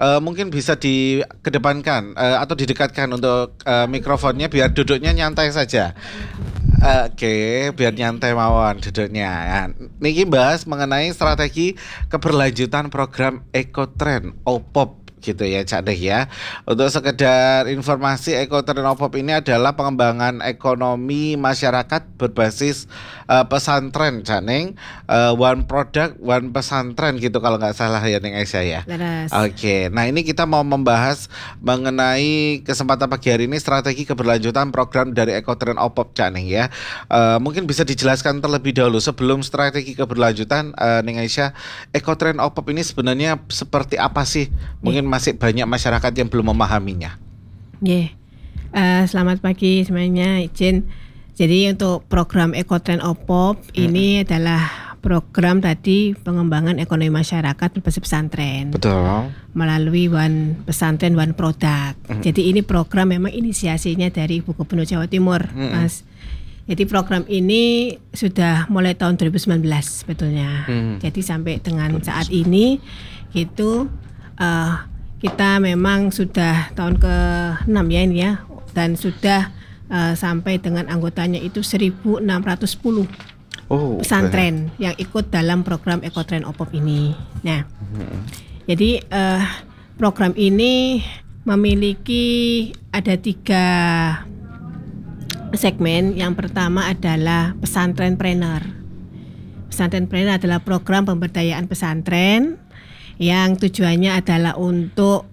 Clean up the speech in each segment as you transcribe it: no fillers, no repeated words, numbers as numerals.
mungkin bisa dikedepankan atau didekatkan untuk mikrofonnya biar duduknya nyantai saja. Oke, biar nyantai mawon duduknya. Nah, niki bahas mengenai strategi keberlanjutan program Ekotrend OPOP gitu ya Cak Deh ya. Untuk sekedar informasi, Ekotrend OPOP ini adalah pengembangan ekonomi masyarakat berbasis pesantren Cak Ning. One product, one pesantren gitu kalau nggak salah ya Ning Aisyah ya. Laras. Oke, nah ini kita mau membahas mengenai kesempatan pagi hari ini strategi keberlanjutan program dari Ekotrend OPOP Cak Ning ya. Mungkin bisa dijelaskan terlebih dahulu sebelum strategi keberlanjutan Ning Aisyah, Ekotrend OPOP ini sebenarnya seperti apa sih? Mungkin masih banyak masyarakat yang belum memahaminya. Selamat pagi semuanya, izin. Jadi untuk program Ekotrend OPOP ini adalah program tadi pengembangan ekonomi masyarakat berbasis pesantren. Betul. Melalui One Pesantren One Product. Jadi ini program memang inisiasinya dari Ibu Gubernur Jawa Timur, Mas. Jadi program ini sudah mulai tahun 2019 sebetulnya. Jadi sampai dengan saat ini itu kita memang sudah tahun ke-6 ya ini ya, dan sudah sampai dengan anggotanya itu 1.610 pesantren yang ikut dalam program Ekotrend OPOP ini. Nah, jadi program ini memiliki ada 3 segmen. Yang pertama adalah pesantrenpreneur. Pesantrenpreneur adalah program pemberdayaan pesantren yang tujuannya adalah untuk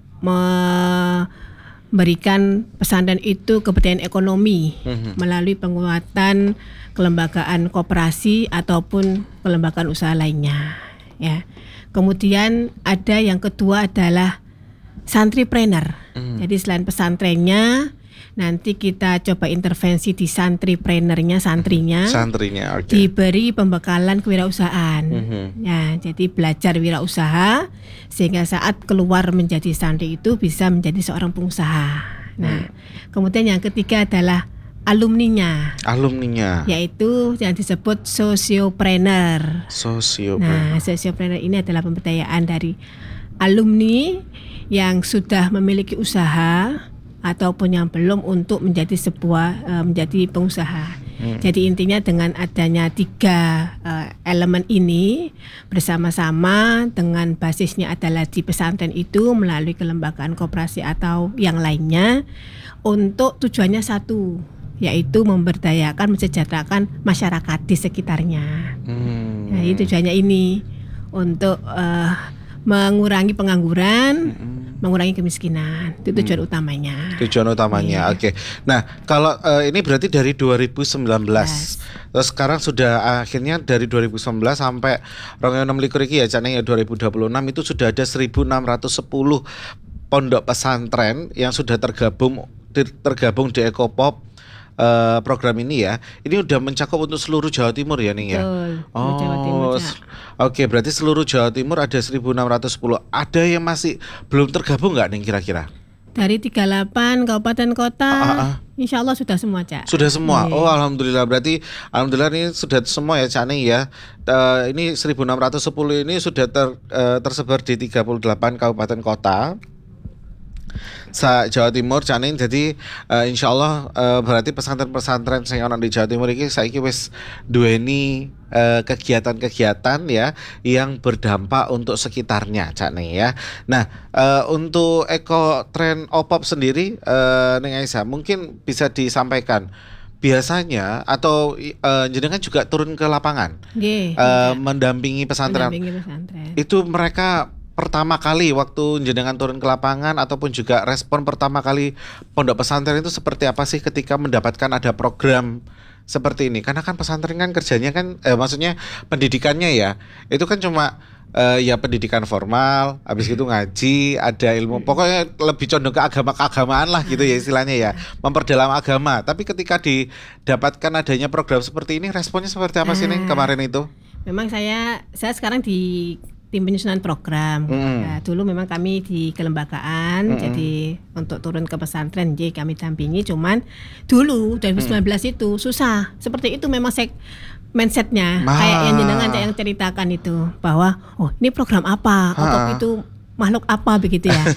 memberikan pesantren itu keberdayaan ekonomi melalui penguatan kelembagaan koperasi ataupun kelembagaan usaha lainnya ya. Kemudian ada yang kedua adalah santripreneur. Jadi selain pesantrennya, nanti kita coba intervensi di santripreneurnya, santrinya, diberi pembekalan kewirausahaan. Ya, jadi belajar wirausaha sehingga saat keluar menjadi santri itu bisa menjadi seorang pengusaha. Nah, kemudian yang ketiga adalah alumninya, yaitu yang disebut sosiopreneur. Nah, sosiopreneur ini adalah pemberdayaan dari alumni yang sudah memiliki usaha ataupun yang belum untuk menjadi menjadi pengusaha. Jadi intinya dengan adanya 3 elemen ini bersama-sama dengan basisnya adalah di pesantren itu melalui kelembagaan koperasi atau yang lainnya, untuk tujuannya satu, yaitu memberdayakan, mensejahterakan masyarakat di sekitarnya. Nah, ini tujuannya ini untuk mengurangi pengangguran, mengurangi kemiskinan. Itu tujuan utamanya. Oke. Nah, kalau ini berarti dari 2019. Terus sekarang sudah akhirnya dari 2019 sampai 2026 iki ya Cak Ning ya 2026 itu sudah ada 1.610 pondok pesantren yang sudah tergabung di Ekopop program ini ya. Ini udah mencakup untuk seluruh Jawa Timur ya Ning ya. Jawa Timur. Oke, berarti seluruh Jawa Timur ada 1.610. Ada yang masih belum tergabung nggak Ning kira-kira? Dari 38 kabupaten kota, insya Allah sudah semua Cak. Sudah semua. Oh alhamdulillah, berarti alhamdulillah ini sudah semua ya Cak Ning ya. Ini 1.610 ini sudah tersebar di 38 kabupaten kota Jawa Timur Cak Ning. Jadi insyaallah berarti pesantren-pesantren sing ana di Jawa Timur iki saiki wis duweni kegiatan-kegiatan ya yang berdampak untuk sekitarnya Cak Ning ya. Nah, untuk Ekotrend OPOP sendiri Ning Aisyah mungkin bisa disampaikan biasanya atau jenengan juga turun ke lapangan mendampingi pesantren. Itu mereka pertama kali waktu jenengan turun ke lapangan ataupun juga respon pertama kali pondok pesantren itu seperti apa sih ketika mendapatkan ada program seperti ini? Karena kan pesantren kan kerjanya kan maksudnya pendidikannya ya itu kan cuma ya pendidikan formal, habis itu ngaji, ada ilmu, pokoknya lebih condong ke keagamaan lah gitu ya istilahnya ya, memperdalam agama. Tapi ketika didapatkan adanya program seperti ini, responnya seperti apa sih Ning kemarin itu? Memang saya sekarang di tim penyusunan program. Nah, dulu memang kami di kelembagaan, jadi untuk turun ke pesantren, jadi kami dampingi. Cuman dulu 2019 itu susah. Seperti itu memang mindsetnya, kayak yang jenengan yang ceritakan itu, bahwa oh ini program apa, OPOP itu makhluk apa begitu ya.